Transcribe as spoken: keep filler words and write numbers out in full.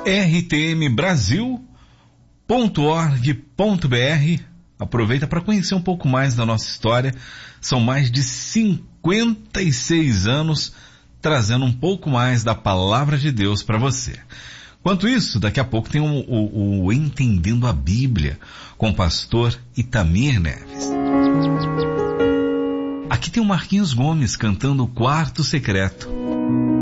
r t m brasil ponto org ponto b r. Aproveita para conhecer um pouco mais da nossa história. São mais de cinquenta e seis anos trazendo um pouco mais da palavra de Deus para você. Enquanto isso, daqui a pouco tem o, o, o Entendendo a Bíblia com o pastor Itamir Neves. Aqui tem o Marquinhos Gomes cantando o Quarto Secreto.